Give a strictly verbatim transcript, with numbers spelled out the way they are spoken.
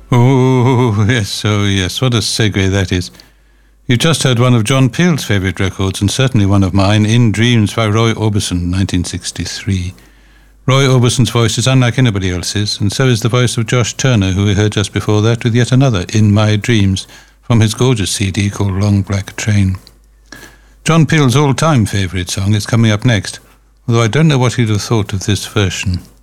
Oh, yes, oh, yes, what a segue that is. You just heard one of John Peel's favourite records, and certainly one of mine, In Dreams by Roy Orbison, nineteen sixty-three. Roy Orbison's voice is unlike anybody else's, and so is the voice of Josh Turner, who we heard just before that with yet another, In My Dreams, from his gorgeous C D called Long Black Train. John Peel's all-time favourite song is coming up next, although I don't know what he'd have thought of this version.